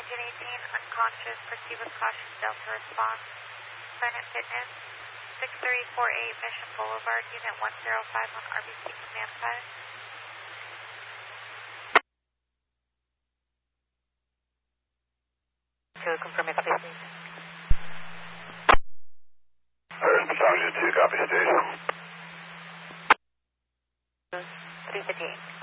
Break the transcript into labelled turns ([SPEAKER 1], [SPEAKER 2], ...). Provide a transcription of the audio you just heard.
[SPEAKER 1] Engine 18, unconscious, proceed with caution, Delta response. Planet Fitness, 6348 Mission Boulevard, Unit 1051, RBC Command 5. To confirm your copy, please.
[SPEAKER 2] Paris Battalion 2, copy station.
[SPEAKER 1] 358.